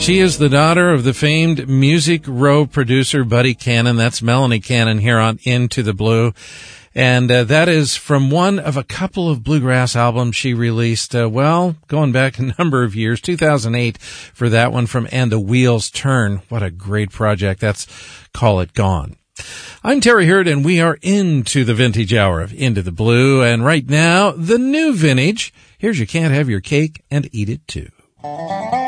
She is the daughter of the famed Music Row producer Buddy Cannon. That's Melanie Cannon here on Into the Blue. And that is from one of a couple of bluegrass albums she released, going back a number of years, 2008 for that one from And the Wheels Turn. What a great project. That's Call It Gone. I'm Terry Hurd, and we are into the vintage hour of Into the Blue. And right now, the new vintage. Here's You Can't Have Your Cake and Eat It Too.